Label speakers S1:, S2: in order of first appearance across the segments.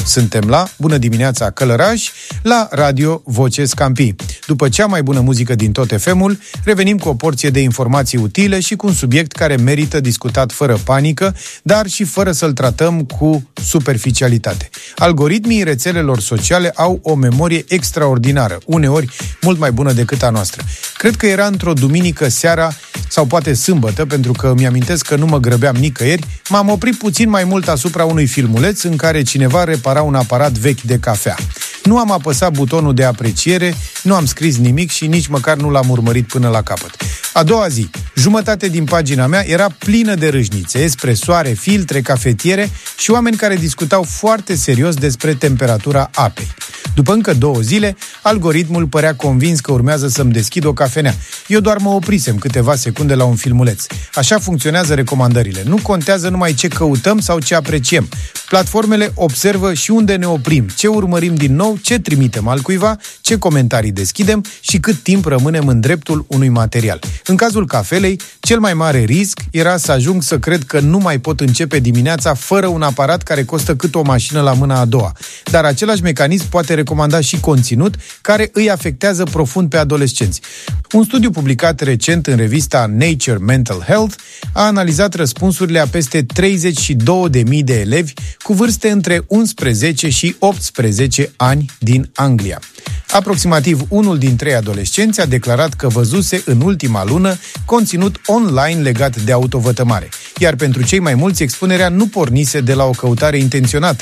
S1: Suntem la Bună dimineața Călăraș, la Radio Voce Scampi. După cea mai bună muzică din tot FM-ul, revenim cu o porție de informații utile și cu un subiect care merită discutat fără panică, dar și fără să-l tratăm cu superficialitate. Algoritmii rețelelor sociale au o memorie extraordinară, uneori mult mai bună decât a noastră. Cred că era într-o duminică seara sau poate sâmbătă, pentru că îmi amintesc că nu mă grăbeam nicăieri, m-am oprit puțin mai mult asupra unui filmuleț în care cineva repara un aparat vechi de cafea. Nu am apăsat butonul de apreciere, nu am scris nimic și nici măcar nu l-am urmărit până la capăt. A doua zi, jumătate din pagina mea era plină de râșnițe, espresoare, filtre, cafetiere și oameni care discutau foarte serios despre temperatura apei. După încă 2 zile, algoritmul părea convins că urmează să-mi deschid o cafenea. Eu doar mă oprisem câteva secunde la un filmuleț. Așa funcționează recomandările. Nu contează numai ce căutăm sau ce apreciem. Platformele observă și unde ne oprim, ce urmărim din nou, ce trimitem altcuiva, ce comentarii deschidem și cât timp rămânem în dreptul unui material. În cazul cafelei, cel mai mare risc era să ajung să cred că nu mai pot începe dimineața fără un aparat care costă cât o mașină la mâna a doua. Dar același mecanism poate recomanda și conținut care îi afectează profund pe adolescenți. Un studiu publicat recent în revista Nature Mental Health a analizat răspunsurile a peste 32.000 de elevi cu vârste între 11 și 18 ani din Anglia. Aproximativ 1 din 3 adolescenți a declarat că văzuse în ultima lună conținut online legat de autovătămare, iar pentru cei mai mulți expunerea nu pornise de la o căutare intenționată.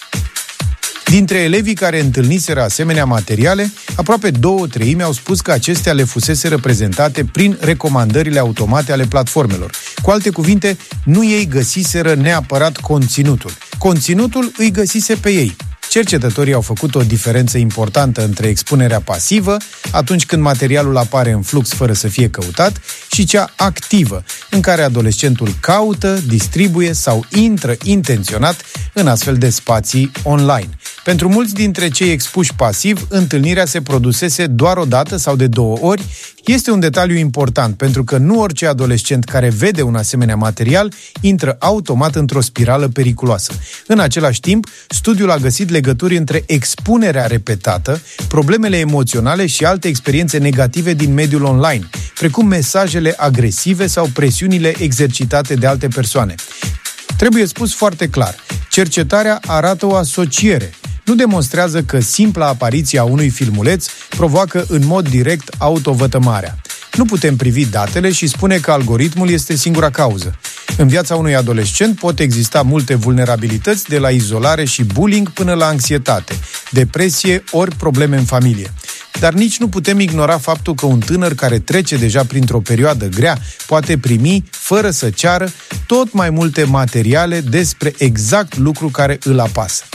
S1: Dintre elevii care întâlniseră asemenea materiale, aproape 2/3 au spus că acestea le fusese reprezentate prin recomandările automate ale platformelor. Cu alte cuvinte, nu ei găsiseră neapărat conținutul. Conținutul îi găsise pe ei. Cercetătorii au făcut o diferență importantă între expunerea pasivă, atunci când materialul apare în flux fără să fie căutat, și cea activă, în care adolescentul caută, distribuie sau intră intenționat în astfel de spații online. Pentru mulți dintre cei expuși pasiv, întâlnirea se produsese doar o dată sau de 2 ori. Este un detaliu important, pentru că nu orice adolescent care vede un asemenea material intră automat într-o spirală periculoasă. În același timp, studiul a găsit legături între expunerea repetată, problemele emoționale și alte experiențe negative din mediul online, precum mesajele agresive sau presiunile exercitate de alte persoane. Trebuie spus foarte clar, cercetarea arată o asociere. Nu demonstrează că simpla apariție a unui filmuleț provoacă în mod direct autovătămarea. Nu putem privi datele și spune că algoritmul este singura cauză. În viața unui adolescent pot exista multe vulnerabilități, de la izolare și bullying până la anxietate, depresie ori probleme în familie. Dar nici nu putem ignora faptul că un tânăr care trece deja printr-o perioadă grea poate primi, fără să ceară, tot mai multe materiale despre exact lucru care îl apasă.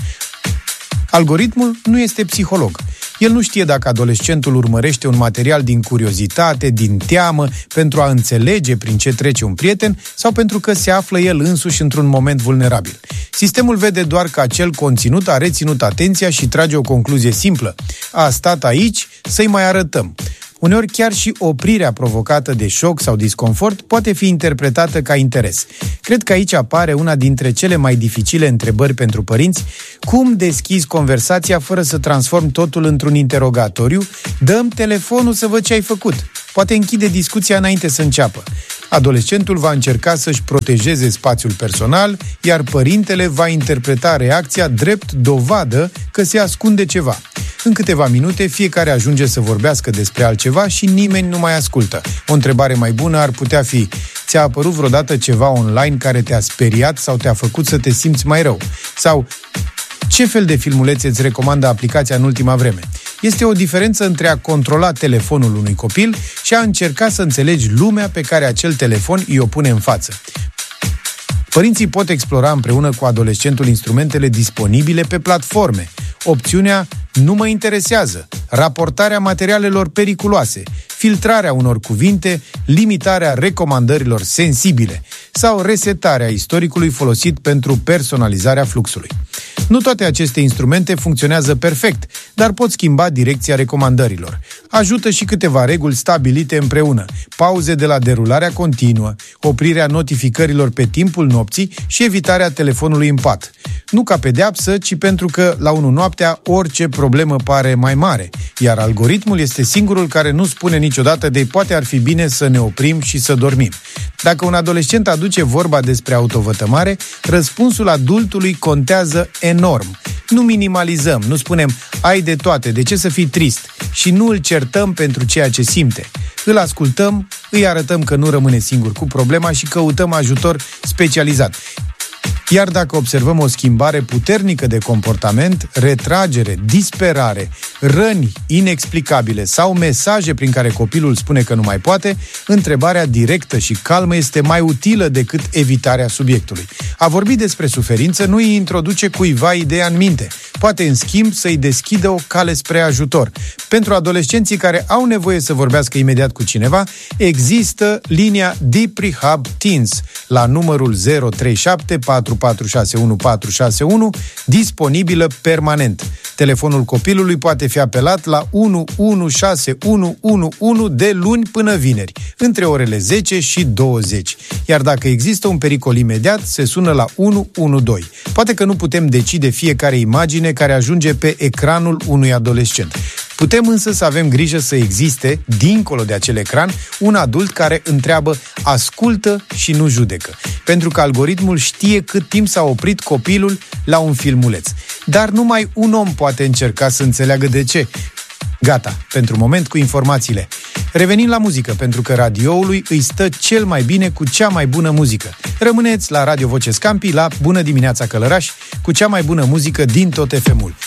S1: Algoritmul nu este psiholog. El nu știe dacă adolescentul urmărește un material din curiozitate, din teamă, pentru a înțelege prin ce trece un prieten sau pentru că se află el însuși într-un moment vulnerabil. Sistemul vede doar că acel conținut a reținut atenția și trage o concluzie simplă. A stat aici să-i mai arătăm. Uneori chiar și oprirea provocată de șoc sau disconfort poate fi interpretată ca interes. Cred că aici apare una dintre cele mai dificile întrebări pentru părinți: cum deschizi conversația fără să transformi totul într-un interogatoriu? Dă-mi telefonul să văd ce ai făcut. Poate închide discuția înainte să înceapă. Adolescentul va încerca să-și protejeze spațiul personal, iar părintele va interpreta reacția drept dovadă că se ascunde ceva. În câteva minute, fiecare ajunge să vorbească despre altceva și nimeni nu mai ascultă. O întrebare mai bună ar putea fi: ți-a apărut vreodată ceva online care te-a speriat sau te-a făcut să te simți mai rău? Sau ce fel de filmulețe îți recomandă aplicația în ultima vreme? Este o diferență între a controla telefonul unui copil și a încerca să înțelegi lumea pe care acel telefon îi o pune în față. Părinții pot explora împreună cu adolescentul instrumentele disponibile pe platforme. Opțiunea "nu mă interesează", raportarea materialelor periculoase, filtrarea unor cuvinte, limitarea recomandărilor sensibile sau resetarea istoricului folosit pentru personalizarea fluxului. Nu toate aceste instrumente funcționează perfect, dar pot schimba direcția recomandărilor. Ajută și câteva reguli stabilite împreună: pauze de la derularea continuă, oprirea notificărilor pe timpul nopții și evitarea telefonului în pat. Nu ca pedeapsă, ci pentru că la 1 noaptea orice problemă pare mai mare, iar algoritmul este singurul care nu spune niciodată de poate ar fi bine să ne oprim și să dormim. Dacă un adolescent aduce vorba despre autovătămare, răspunsul adultului contează enorm. Nu minimalizăm, nu spunem ai de toate, de ce să fii trist, și nu îl certăm pentru ceea ce simte. Îl ascultăm, îi arătăm că nu rămâne singur cu problema și căutăm ajutor specializat. Iar dacă observăm o schimbare puternică de comportament, retragere, disperare, răni inexplicabile sau mesaje prin care copilul spune că nu mai poate, întrebarea directă și calmă este mai utilă decât evitarea subiectului. A vorbi despre suferință nu îi introduce cuiva ideea în minte, poate în schimb să-i deschidă o cale spre ajutor. Pentru adolescenții care au nevoie să vorbească imediat cu cineva, există linia Deep Rehab Teens la numărul 037 4461 461, disponibilă permanent. Telefonul copilului poate fi apelat la 116111 de luni până vineri, între orele 10 și 20. Iar dacă există un pericol imediat, se sună la 112. Poate că nu putem decide fiecare imagine care ajunge pe ecranul unui adolescent. Putem însă să avem grijă să existe, dincolo de acel ecran, un adult care întreabă, ascultă și nu judecă. Pentru că algoritmul știe cât timp s-a oprit copilul la un filmuleț. Dar numai un om poate încerca să înțeleagă de ce. Gata, pentru moment cu informațiile. Revenim la muzică, pentru că radioului îi stă cel mai bine cu cea mai bună muzică. Rămâneți la Radio Voce Scampi, la Bună dimineața Călăraș, cu cea mai bună muzică din tot FM-ul.